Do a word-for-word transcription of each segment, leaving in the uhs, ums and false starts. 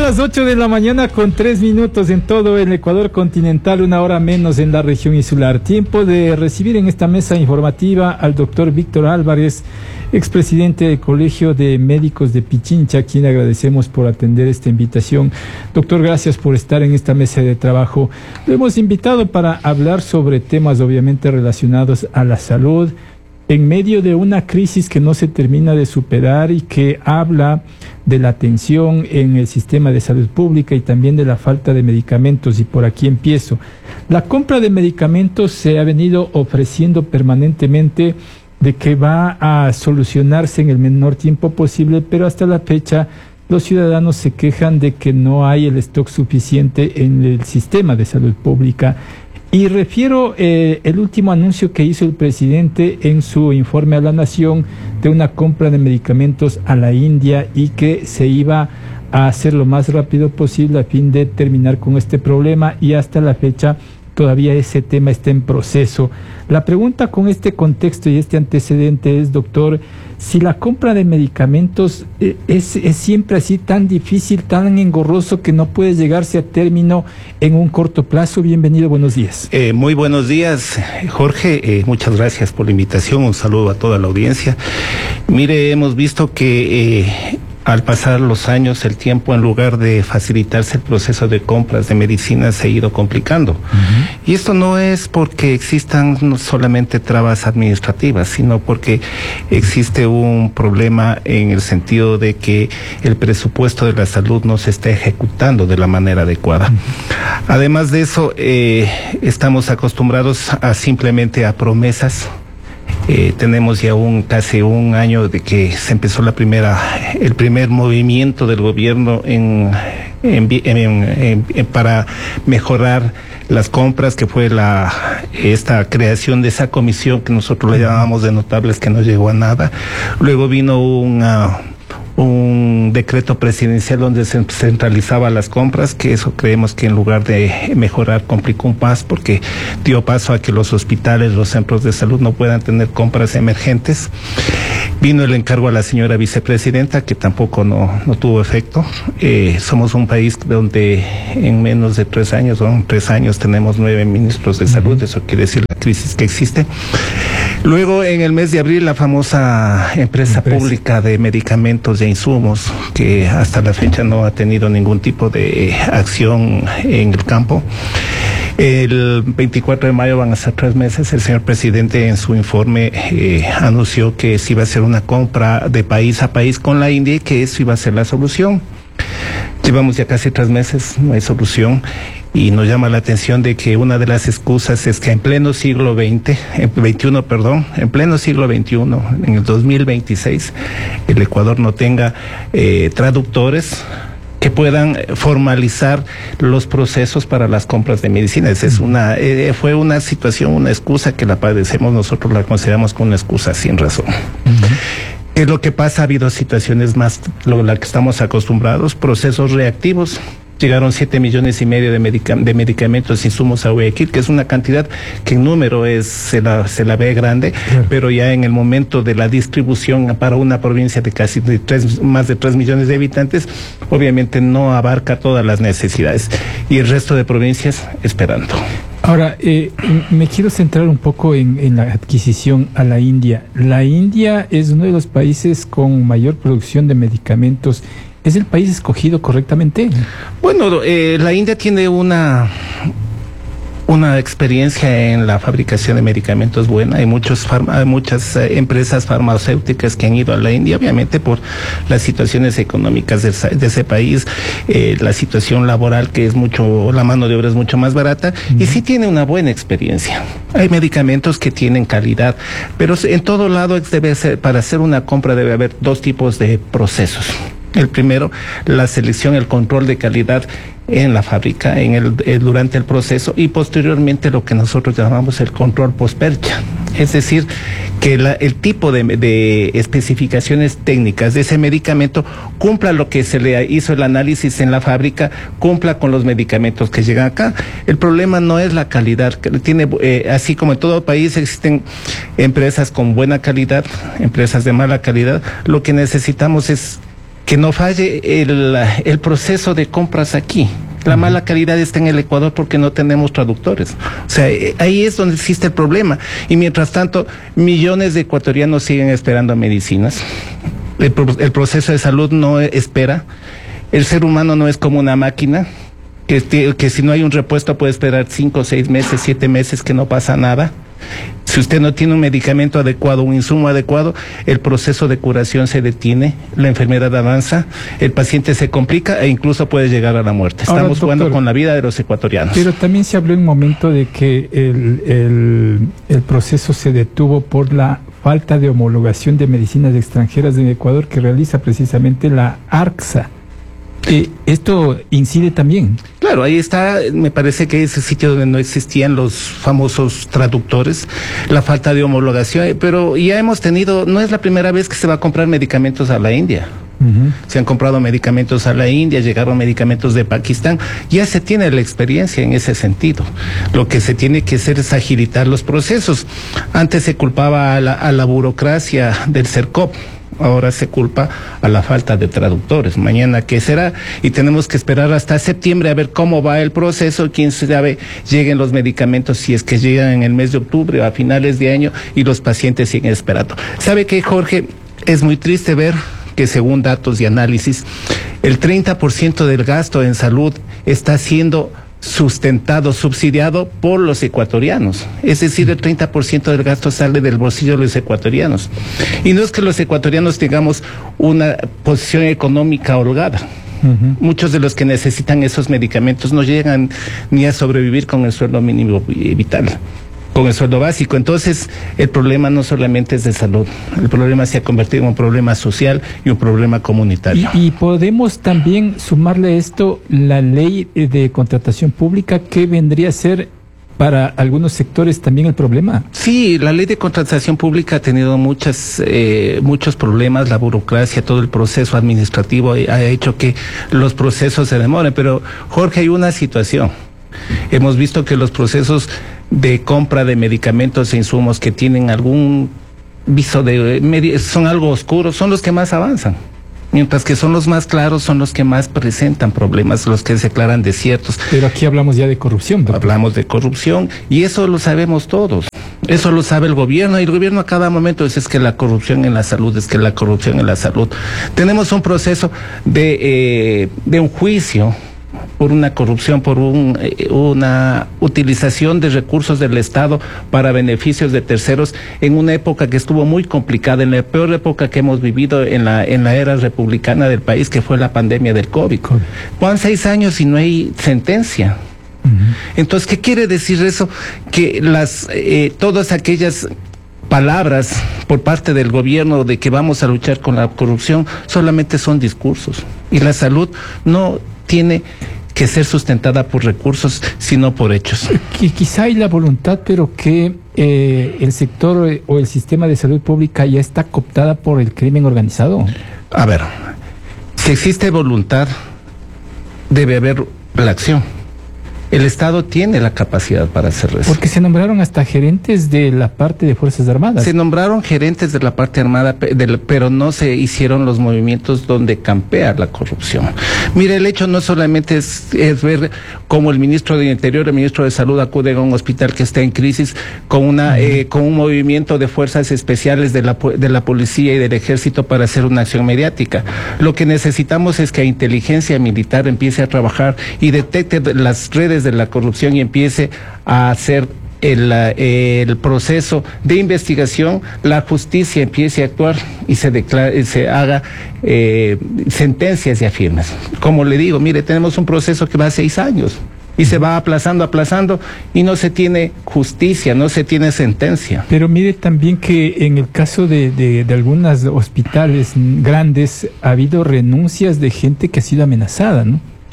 las ocho de la mañana con tres minutos en todo el Ecuador continental, una hora menos en la región insular. Tiempo de recibir en esta mesa informativa al doctor Víctor Álvarez, expresidente del Colegio de Médicos de Pichincha, a quien agradecemos por atender esta invitación. Doctor, gracias por estar en esta mesa de trabajo. Lo hemos invitado para hablar sobre temas obviamente relacionados a la salud, en medio de una crisis que no se termina de superar y que habla de la tensión en el sistema de salud pública y también de la falta de medicamentos. Y por aquí empiezo. La compra de medicamentos se ha venido ofreciendo permanentemente de que va a solucionarse en el menor tiempo posible, pero hasta la fecha los ciudadanos se quejan de que no hay el stock suficiente en el sistema de salud pública. Y refiero eh, el último anuncio que hizo el presidente en su informe a la Nación de una compra de medicamentos a la India y que se iba a hacer lo más rápido posible a fin de terminar con este problema, y hasta la fecha todavía ese tema está en proceso. La pregunta con este contexto y este antecedente es, doctor, si la compra de medicamentos es, es siempre así tan difícil, tan engorroso, que no puede llegarse a término en un corto plazo. Bienvenido, buenos días. Eh, muy buenos días, Jorge. Eh, muchas gracias por la invitación. Un saludo a toda la audiencia. Mire, hemos visto que Eh, al pasar los años, el tiempo, en lugar de facilitarse el proceso de compras de medicinas, se ha ido complicando. Uh-huh. Y esto no es porque existan no solamente trabas administrativas, sino porque existe un problema en el sentido de que el presupuesto de la salud no se está ejecutando de la manera adecuada. Uh-huh. Además de eso, eh, estamos acostumbrados a simplemente a promesas. Eh, tenemos ya un casi un año de que se empezó la primera, el primer movimiento del gobierno en, en, en, en, en para mejorar las compras, que fue la esta creación de esa comisión que nosotros le llamamos de notables, que no llegó a nada. Luego vino una un decreto presidencial donde se centralizaba las compras, que eso creemos que en lugar de mejorar complicó un más, porque dio paso a que los hospitales, los centros de salud no puedan tener compras emergentes. Vino el encargo a la señora vicepresidenta, que tampoco no, no tuvo efecto. Eh, somos un país donde en menos de tres años, o en tres años, tenemos nueve ministros de salud. Eso quiere decir la crisis que existe. Luego, en el mes de abril, la famosa empresa, empresa pública de medicamentos e insumos, que hasta la fecha no ha tenido ningún tipo de acción en el campo. El veinticuatro de mayo, van a ser tres meses, el señor presidente en su informe eh, anunció que se iba a hacer una compra de país a país con la India y que eso iba a ser la solución. Llevamos ya casi tres meses, no hay solución. Y nos llama la atención de que una de las excusas es que en pleno siglo veinte, en veintiuno, perdón, en pleno siglo veintiuno, en el dos mil veintiséis, el Ecuador no tenga eh, traductores que puedan formalizar los procesos para las compras de medicinas. Es una, eh, fue una situación, una excusa que la padecemos, nosotros la consideramos como una excusa sin razón. Uh-huh. ¿Qué es lo que pasa? Ha habido situaciones más, lo la que estamos acostumbrados, procesos reactivos. Llegaron siete millones y medio de, medica, de medicamentos, insumos a Guayaquil, que es una cantidad que en número es, se la, se la ve grande, claro, pero ya en el momento de la distribución para una provincia de casi de tres, más de tres millones de habitantes, obviamente no abarca todas las necesidades. Y el resto de provincias esperando. Ahora, eh, me quiero centrar un poco en, en la adquisición a la India. La India es uno de los países con mayor producción de medicamentos. ¿Es el país escogido correctamente? Bueno, eh, la India tiene una una experiencia en la fabricación de medicamentos buena. Hay muchos farma, hay muchas eh, empresas farmacéuticas que han ido a la India, obviamente por las situaciones económicas de, de ese país, eh, la situación laboral, que es mucho, la mano de obra es mucho más barata, uh-huh, y sí tiene una buena experiencia. Hay medicamentos que tienen calidad, pero en todo lado debe ser, para hacer una compra debe haber dos tipos de procesos. El primero, la selección, el control de calidad en la fábrica, en el, el durante el proceso, y posteriormente lo que nosotros llamamos el control post-percha. Es decir, que la, el tipo de, de especificaciones técnicas de ese medicamento cumpla lo que se le hizo el análisis en la fábrica, cumpla con los medicamentos que llegan acá. El problema no es la calidad, que tiene, eh, así como en todo país existen empresas con buena calidad, empresas de mala calidad. Lo que necesitamos es que no falle el, el proceso de compras aquí. La mala calidad está en el Ecuador porque no tenemos traductores. O sea, ahí es donde existe el problema. Y mientras tanto, millones de ecuatorianos siguen esperando medicinas. El, el proceso de salud no espera. El ser humano no es como una máquina, que, que si no hay un repuesto puede esperar cinco, seis meses, siete meses, que no pasa nada. Si usted no tiene un medicamento adecuado, un insumo adecuado, el proceso de curación se detiene, la enfermedad avanza, el paciente se complica e incluso puede llegar a la muerte. Estamos Ahora, doctor, jugando con la vida de los ecuatorianos. Pero también se habló en un momento de que el, el, el proceso se detuvo por la falta de homologación de medicinas extranjeras en Ecuador que realiza precisamente la ARCSA. Eh, ¿Esto incide también? Claro, ahí está, me parece que ese sitio donde no existían los famosos traductores, la falta de homologación, pero ya hemos tenido, no es la primera vez que se va a comprar medicamentos a la India. Uh-huh. Se han comprado medicamentos a la India, llegaron medicamentos de Pakistán, ya se tiene la experiencia en ese sentido. Lo que se tiene que hacer es agilitar los procesos. Antes se culpaba a la, a la burocracia del CERCOP. Ahora se culpa a la falta de traductores. Mañana, ¿qué será? Y tenemos que esperar hasta septiembre a ver cómo va el proceso. Quién sabe, lleguen los medicamentos, si es que llegan en el mes de octubre o a finales de año, y los pacientes siguen esperando. ¿Sabe qué, Jorge? Es muy triste ver que, según datos y análisis, el treinta por ciento del gasto en salud está siendo sustentado, subsidiado por los ecuatorianos. Es decir, el treinta por ciento del gasto sale del bolsillo de los ecuatorianos. Y no es que los ecuatorianos tengamos una posición económica holgada. Uh-huh. Muchos de los que necesitan esos medicamentos no llegan ni a sobrevivir con el sueldo mínimo vital, con el sueldo básico. Entonces, el problema no solamente es de salud, el problema se ha convertido en un problema social y un problema comunitario. Y, y podemos también sumarle a esto la ley de contratación pública, que vendría a ser para algunos sectores también el problema. Sí, la ley de contratación pública ha tenido muchas, eh, muchos problemas, la burocracia, todo el proceso administrativo ha hecho que los procesos se demoren, pero Jorge, hay una situación. Hemos visto que los procesos de compra de medicamentos e insumos que tienen algún viso de son algo oscuros, son los que más avanzan, mientras que son los más claros, son los que más presentan problemas, los que se declaran desiertos. Pero aquí hablamos ya de corrupción, doctor. Hablamos de corrupción y eso lo sabemos todos. Eso lo sabe el gobierno, y el gobierno a cada momento dice: es que la corrupción en la salud, es que la corrupción en la salud. Tenemos un proceso de, eh, de un juicio por una corrupción, por un, eh, una utilización de recursos del Estado para beneficios de terceros en una época que estuvo muy complicada, en la peor época que hemos vivido en la, en la era republicana del país, que fue la pandemia del COVID. Van seis años y no hay sentencia. Uh-huh. Entonces, ¿qué quiere decir eso? Que las eh, todas aquellas palabras por parte del gobierno de que vamos a luchar con la corrupción solamente son discursos, y la salud no tiene que ser sustentada por recursos, sino por hechos. Que quizá hay la voluntad, pero que eh, el sector eh, o el sistema de salud pública ya está cooptada por el crimen organizado. A ver, si existe voluntad, debe haber la acción. El Estado tiene la capacidad para hacer eso. Porque se nombraron hasta gerentes de la parte de Fuerzas Armadas. Se nombraron gerentes de la parte armada, pero no se hicieron los movimientos donde campea la corrupción. Mire, el hecho no solamente es, es ver cómo el ministro de Interior, el ministro de Salud acuden a un hospital que está en crisis con una uh-huh. eh, con un movimiento de fuerzas especiales de la, de la policía y del ejército para hacer una acción mediática. Lo que necesitamos es que la inteligencia militar empiece a trabajar y detecte las redes de la corrupción y empiece a hacer el, el proceso de investigación, la justicia empiece a actuar y se declare, se haga eh, sentencias ya firmes. Como le digo, mire, tenemos un proceso que va a seis años y se va aplazando, aplazando, y no se tiene justicia, no se tiene sentencia. Pero mire también que en el caso de, de, de algunos hospitales grandes ha habido renuncias de gente que ha sido amenazada, ¿no?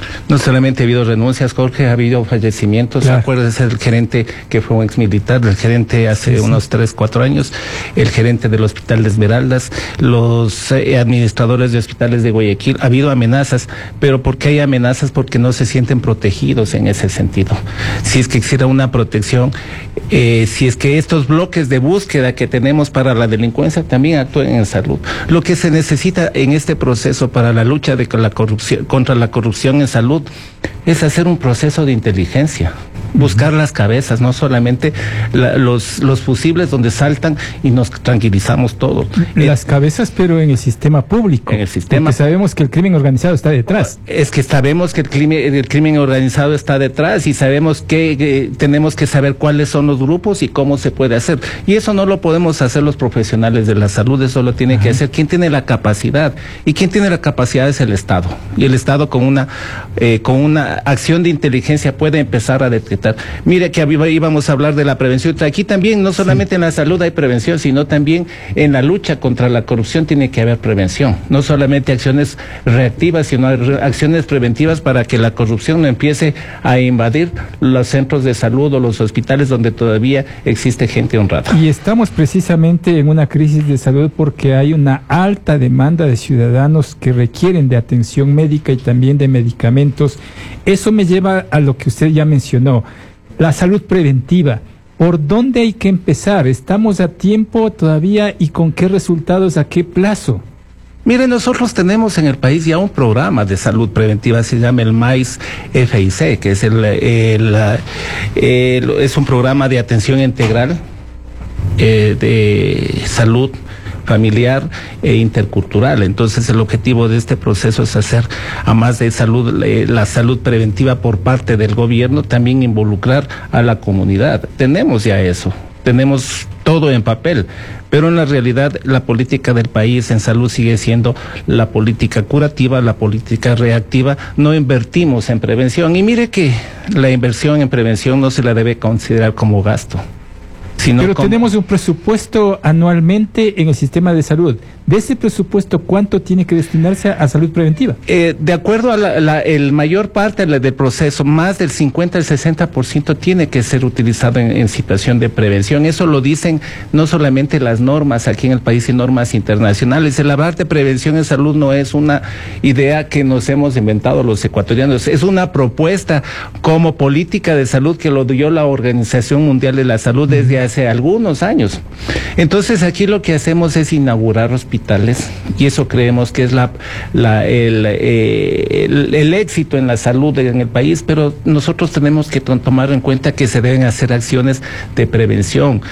No solamente ha habido renuncias, Jorge, ha habido fallecimientos. Claro. Acuérdese del gerente que fue un ex militar, el gerente hace sí, unos sí. tres, cuatro años, el gerente del Hospital de Esmeraldas, los eh, administradores de hospitales de Guayaquil. Ha habido amenazas, pero ¿por qué hay amenazas? Porque no se sienten protegidos en ese sentido. Si es que existiera una protección, eh, si es que estos bloques de búsqueda que tenemos para la delincuencia también actúen en salud. Lo que se necesita en este proceso para la lucha de la corrupción, contra la corrupción en salud es hacer un proceso de inteligencia, buscar las cabezas, no solamente la, los, los fusibles donde saltan y nos tranquilizamos todos. Las eh, cabezas, pero en el sistema público. En el sistema. Porque sabemos que el crimen organizado está detrás. Es que sabemos que el crimen, el crimen organizado está detrás y sabemos que, que tenemos que saber cuáles son los grupos y cómo se puede hacer. Y eso no lo podemos hacer los profesionales de la salud, eso lo tiene Ajá. que hacer quien tiene la capacidad. Y quien tiene la capacidad es el Estado. Y el Estado con una, eh, con una acción de inteligencia puede empezar a detectar. Mire que íbamos a hablar de la prevención. Aquí también, no solamente sí. en la salud hay prevención, sino también en la lucha contra la corrupción tiene que haber prevención. No solamente acciones reactivas, sino acciones preventivas para que la corrupción no empiece a invadir los centros de salud o los hospitales donde todavía existe gente honrada. Y estamos precisamente en una crisis de salud porque hay una alta demanda de ciudadanos que requieren de atención médica y también de medicamentos. Eso me lleva a lo que usted ya mencionó, la salud preventiva. ¿Por dónde hay que empezar? ¿Estamos a tiempo todavía y con qué resultados, a qué plazo? Mire, nosotros tenemos en el país ya un programa de salud preventiva, se llama el MAIS F I C, que es, el, el, el, es un programa de atención integral eh, de salud familiar e intercultural. Entonces el objetivo de este proceso es hacer, a más de salud, eh, la salud preventiva por parte del gobierno, también involucrar a la comunidad. Tenemos ya eso, tenemos todo en papel, pero en la realidad la política del país en salud sigue siendo la política curativa, la política reactiva. No invertimos en prevención y mire que la inversión en prevención no se la debe considerar como gasto. Sino Pero como... tenemos un presupuesto anualmente en el sistema de salud. De ese presupuesto, ¿cuánto tiene que destinarse a, a salud preventiva? Eh, de acuerdo a la, la el mayor parte del proceso, más del cincuenta al sesenta por ciento tiene que ser utilizado en, en situación de prevención. Eso lo dicen no solamente las normas aquí en el país, sino normas internacionales. El hablar de prevención en salud no es una idea que nos hemos inventado los ecuatorianos, es una propuesta como política de salud que lo dio la Organización Mundial de la Salud desde hace algunos años. Entonces aquí lo que hacemos es inaugurar hospitales y eso creemos que es la, la el, eh, el, el éxito en la salud en el país, pero nosotros tenemos que tomar en cuenta que se deben hacer acciones de prevención.